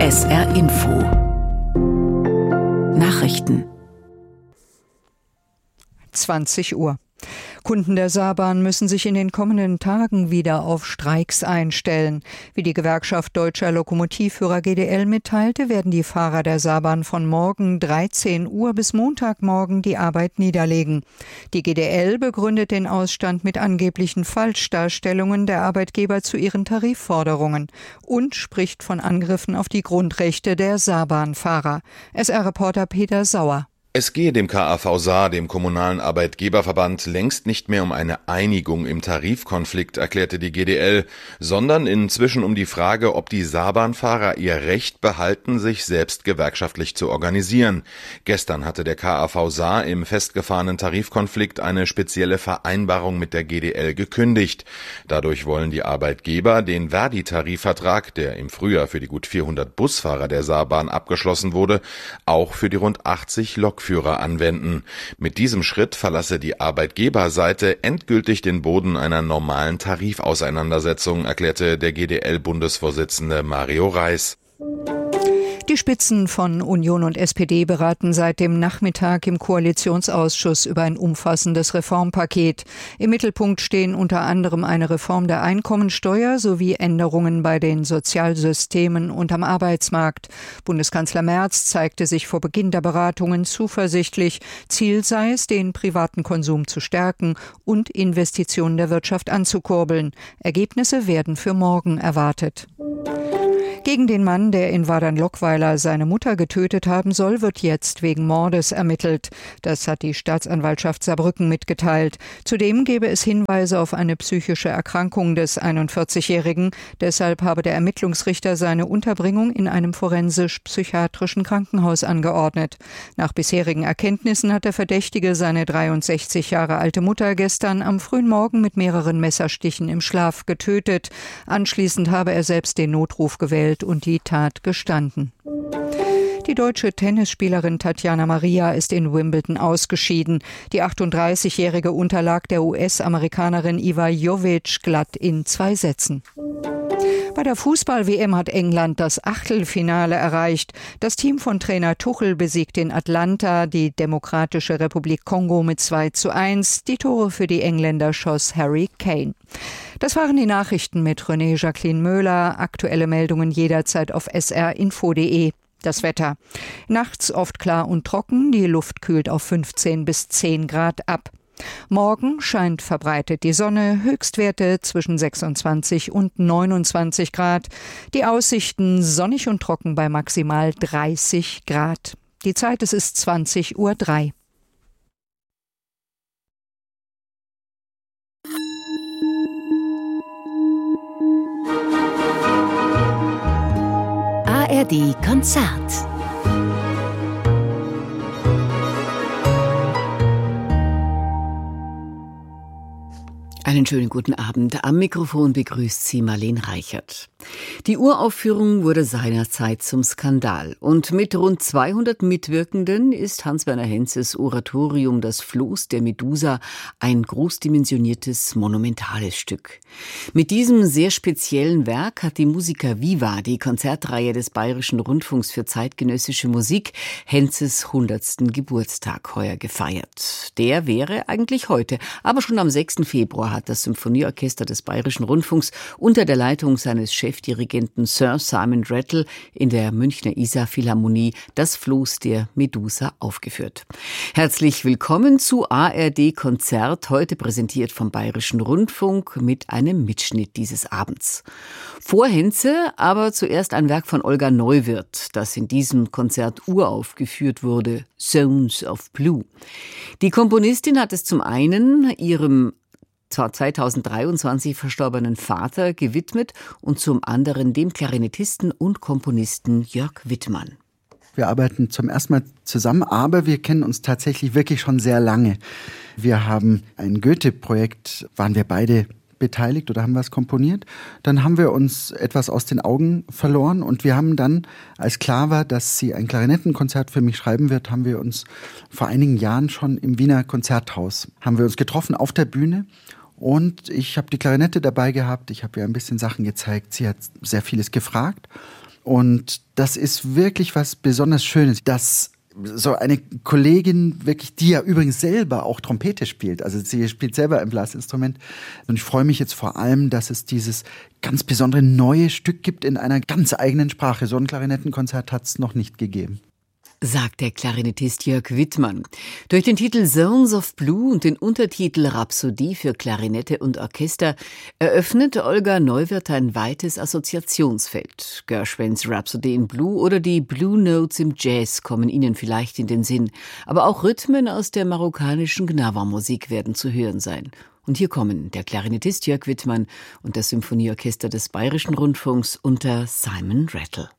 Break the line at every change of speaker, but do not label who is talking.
SR Info Nachrichten
20 Uhr. Kunden der Saarbahn müssen sich in den kommenden Tagen wieder auf Streiks einstellen. Wie die Gewerkschaft Deutscher Lokomotivführer GDL mitteilte, werden die Fahrer der Saarbahn von morgen 13 Uhr bis Montagmorgen die Arbeit niederlegen. Die GDL begründet den Ausstand mit angeblichen Falschdarstellungen der Arbeitgeber zu ihren Tarifforderungen und spricht von Angriffen auf die Grundrechte der Saarbahnfahrer. SR-Reporter Peter Sauer.
Es gehe dem KAV Saar, dem kommunalen Arbeitgeberverband, längst nicht mehr um eine Einigung im Tarifkonflikt, erklärte die GDL, sondern inzwischen um die Frage, ob die Saarbahnfahrer ihr Recht behalten, sich selbst gewerkschaftlich zu organisieren. Gestern hatte der KAV Saar im festgefahrenen Tarifkonflikt eine spezielle Vereinbarung mit der GDL gekündigt. Dadurch wollen die Arbeitgeber den Verdi-Tarifvertrag, der im Frühjahr für die gut 400 Busfahrer der Saarbahn abgeschlossen wurde, auch für die rund 80 Lokführer anwenden. Mit diesem Schritt verlasse die Arbeitgeberseite endgültig den Boden einer normalen Tarifauseinandersetzung, erklärte der GDL-Bundesvorsitzende Mario Reis.
Die Spitzen von Union und SPD beraten seit dem Nachmittag im Koalitionsausschuss über ein umfassendes Reformpaket. Im Mittelpunkt stehen unter anderem eine Reform der Einkommensteuer sowie Änderungen bei den Sozialsystemen und am Arbeitsmarkt. Bundeskanzler Merz zeigte sich vor Beginn der Beratungen zuversichtlich. Ziel sei es, den privaten Konsum zu stärken und Investitionen der Wirtschaft anzukurbeln. Ergebnisse werden für morgen erwartet. Gegen den Mann, der in Wadern-Lockweiler seine Mutter getötet haben soll, wird jetzt wegen Mordes ermittelt. Das hat die Staatsanwaltschaft Saarbrücken mitgeteilt. Zudem gebe es Hinweise auf eine psychische Erkrankung des 41-Jährigen. Deshalb habe der Ermittlungsrichter seine Unterbringung in einem forensisch-psychiatrischen Krankenhaus angeordnet. Nach bisherigen Erkenntnissen hat der Verdächtige seine 63 Jahre alte Mutter gestern am frühen Morgen mit mehreren Messerstichen im Schlaf getötet. Anschließend habe er selbst den Notruf gewählt und die Tat gestanden. Die deutsche Tennisspielerin Tatjana Maria ist in Wimbledon ausgeschieden. Die 38-Jährige unterlag der US-Amerikanerin Iva Jovic glatt in 2 Sätzen. Bei der Fußball-WM hat England das Achtelfinale erreicht. Das Team von Trainer Tuchel besiegt in Atlanta die Demokratische Republik Kongo mit 2:1. Die Tore für die Engländer schoss Harry Kane. Das waren die Nachrichten mit René Jacqueline Möhler. Aktuelle Meldungen jederzeit auf srinfo.de. Das Wetter. Nachts oft klar und trocken. Die Luft kühlt auf 15 bis 10 Grad ab. Morgen scheint verbreitet die Sonne, Höchstwerte zwischen 26 und 29 Grad. Die Aussichten sonnig und trocken bei maximal 30 Grad. Die Zeit, es ist 20:03 Uhr.
ARD Konzert. Einen schönen guten Abend. Am Mikrofon begrüßt sie Marlene Reichert. Die Uraufführung wurde seinerzeit zum Skandal. Und mit rund 200 Mitwirkenden ist Hans-Werner Henzes Oratorium Das Floß der Medusa ein großdimensioniertes, monumentales Stück. Mit diesem sehr speziellen Werk hat die Musica Viva, die Konzertreihe des Bayerischen Rundfunks für zeitgenössische Musik, Henzes 100. Geburtstag heuer gefeiert. Der wäre eigentlich heute, aber schon am 6. Februar hat das Symphonieorchester des Bayerischen Rundfunks unter der Leitung seines Chefdirigenten Sir Simon Rattle in der Münchner Isar Philharmonie Das Floß der Medusa aufgeführt. Herzlich willkommen zu ARD Konzert, heute präsentiert vom Bayerischen Rundfunk mit einem Mitschnitt dieses Abends. Vor Henze aber zuerst ein Werk von Olga Neuwirth, das in diesem Konzert uraufgeführt wurde, Zones of Blue. Die Komponistin hat es zum einen ihrem 2023 verstorbenen Vater gewidmet und zum anderen dem Klarinettisten und Komponisten Jörg Wittmann.
Wir arbeiten zum ersten Mal zusammen, aber wir kennen uns tatsächlich wirklich schon sehr lange. Wir haben ein Goethe-Projekt, waren wir beide beteiligt oder haben was komponiert. Dann haben wir uns etwas aus den Augen verloren und wir haben dann, als klar war, dass sie ein Klarinettenkonzert für mich schreiben wird, haben wir uns vor einigen Jahren schon im Wiener Konzerthaus, haben wir uns getroffen auf der Bühne. Und ich habe die Klarinette dabei gehabt, ich habe ihr ein bisschen Sachen gezeigt, sie hat sehr vieles gefragt. Und das ist wirklich was besonders Schönes, dass so eine Kollegin wirklich, die ja übrigens selber auch Trompete spielt, also sie spielt selber ein Blasinstrument. Und ich freue mich jetzt vor allem, dass es dieses ganz besondere neue Stück gibt in einer ganz eigenen Sprache. So ein Klarinettenkonzert hat es noch nicht gegeben.
Sagt der Klarinettist Jörg Wittmann. Durch den Titel Zones of Blue und den Untertitel Rhapsodie für Klarinette und Orchester eröffnet Olga Neuwirth ein weites Assoziationsfeld. Gershwins Rhapsody in Blue oder die Blue Notes im Jazz kommen Ihnen vielleicht in den Sinn. Aber auch Rhythmen aus der marokkanischen Gnawa-Musik werden zu hören sein. Und hier kommen der Klarinettist Jörg Wittmann und das Symphonieorchester des Bayerischen Rundfunks unter Simon Rattle.